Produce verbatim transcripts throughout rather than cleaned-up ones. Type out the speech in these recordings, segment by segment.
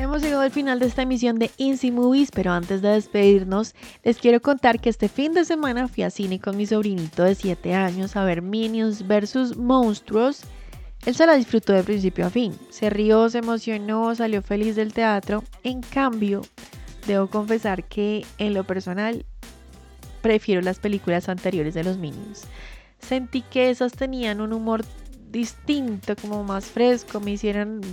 Hemos llegado al final de esta emisión de Inci Movies, pero antes de despedirnos, les quiero contar que este fin de semana fui a cine con mi sobrinito de siete años a ver Minions versus Monstruos. Él se la disfrutó de principio a fin, se rió, se emocionó, salió feliz del teatro. En cambio, debo confesar que en lo personal prefiero las películas anteriores de los Minions. Sentí que esas tenían un humor distinto, como más fresco, me hicieron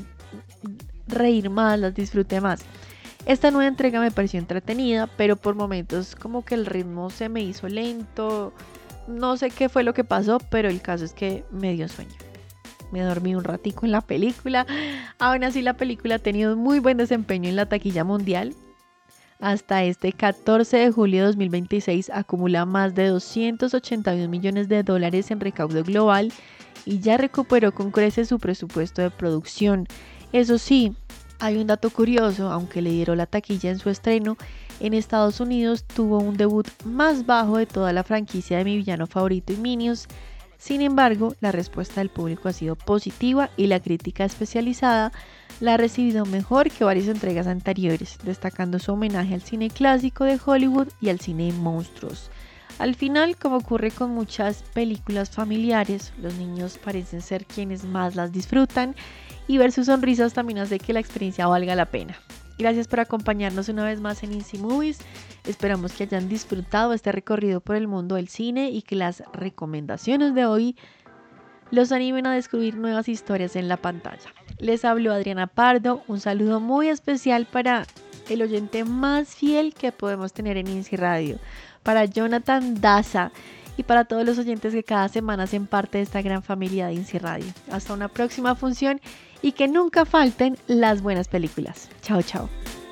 reír más, las disfruté más. Esta nueva entrega me pareció entretenida, pero por momentos como que el ritmo se me hizo lento. No sé qué fue lo que pasó, pero el caso es que me dio sueño. Me dormí un ratico en la película. Aún así, la película ha tenido muy buen desempeño en la taquilla mundial. Hasta este catorce de julio de dos mil veintiséis acumula más de doscientos ochenta y un millones de dólares en recaudo global y ya recuperó con creces su presupuesto de producción. Eso sí, hay un dato curioso, aunque le dieron la taquilla en su estreno, en Estados Unidos tuvo un debut más bajo de toda la franquicia de Mi Villano Favorito y Minions. Sin embargo, la respuesta del público ha sido positiva y la crítica especializada la ha recibido mejor que varias entregas anteriores, destacando su homenaje al cine clásico de Hollywood y al cine de monstruos. Al final, como ocurre con muchas películas familiares, los niños parecen ser quienes más las disfrutan y ver sus sonrisas también hace que la experiencia valga la pena. Gracias por acompañarnos una vez más en Inci Movies. Esperamos que hayan disfrutado este recorrido por el mundo del cine y que las recomendaciones de hoy los animen a descubrir nuevas historias en la pantalla. Les habló Adriana Pardo, un saludo muy especial para el oyente más fiel que podemos tener en Inci Radio, para Jonathan Daza y para todos los oyentes que cada semana hacen parte de esta gran familia de Inci Radio. Hasta una próxima función y que nunca falten las buenas películas. Chao, chao.